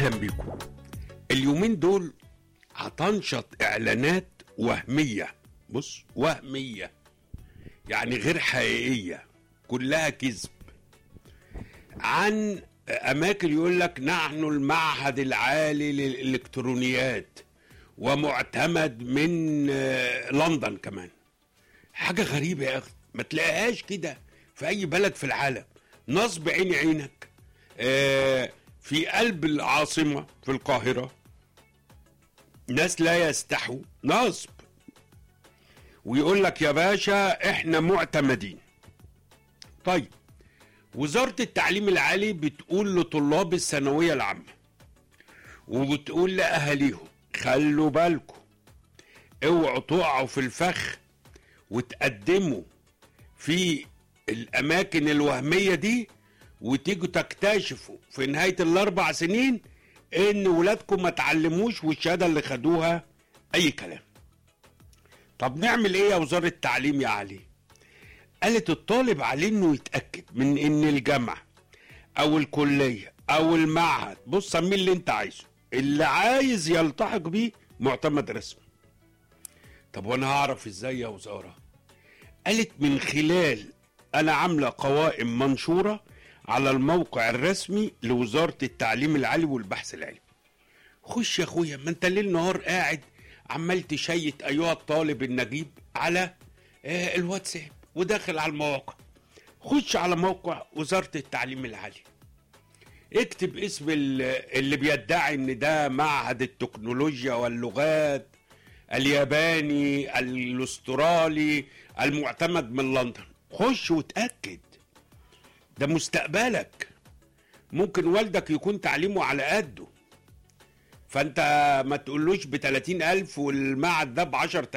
اهلا بيكم. اليومين دول هتنشط اعلانات وهميه، بص وهميه يعني غير حقيقيه، كلها كذب، عن اماكن يقول لك نحن المعهد العالي للالكترونيات ومعتمد من لندن كمان. حاجه غريبه يا اخي، ما تلاقيهاش كده في اي بلد في العالم. نصب عين عينك في قلب العاصمه في القاهره، ناس لا يستحوا نصب، ويقول لك يا باشا احنا معتمدين. طيب وزارة التعليم العالي بتقول لطلاب الثانوية العامة وبتقول لأهاليهم خلوا بالكم، اوعوا تقعوا في الفخ وتقدموا في الأماكن الوهمية دي وتيجوا تكتشفوا في نهاية ال4 سنين إن ولادكم ما تعلموش والشهادة اللي خدوها أي كلام. طب نعمل إيه يا وزارة التعليم يا علي؟ قالت الطالب عليه إنه يتأكد من إن الجامعة أو الكلية أو المعهد، بص سميه اللي أنت عايزه، اللي عايز يلتحق بيه معتمد رسمي. طب وأنا هعرف إزاي يا وزارة؟ قالت من خلال أنا عاملة قوائم منشورة على الموقع الرسمي لوزارة التعليم العالي والبحث العلمي. خش يا اخويا، ما انت ليل نهار قاعد عمال تشيت ايها الطالب النجيب على الواتساب وداخل على المواقع. خش على موقع وزارة التعليم العالي، اكتب اسم اللي بيدعي ان ده معهد التكنولوجيا واللغات الياباني الاسترالي المعتمد من لندن. خش وتأكد، ده مستقبلك. ممكن والدك يكون تعليمه على قده، فانت ما تقولوش ب30,000 والمعهد ده ب10,000.